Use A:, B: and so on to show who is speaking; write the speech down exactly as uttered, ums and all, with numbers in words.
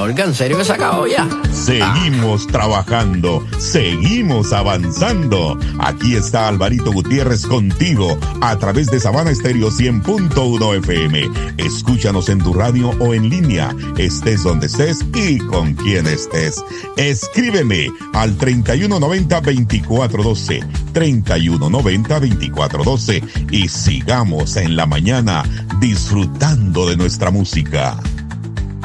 A: Olga, ¿en serio que se acabó ya?
B: Seguimos ah. trabajando, seguimos avanzando. Aquí está Alvarito Gutiérrez contigo a través de Sabana Estéreo cien punto uno F M. Escúchanos en tu radio o en línea, estés donde estés y con quien estés. Escríbeme al treinta y uno noventa, veinticuatro doce, treinta y uno noventa, veinticuatro doce y sigamos en la mañana disfrutando de nuestra música.